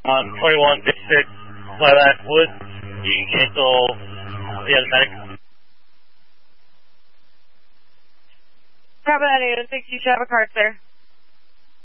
21 District, Lilac Woods. You can cancel the other medic. Copy that, 806. You should have a card, sir.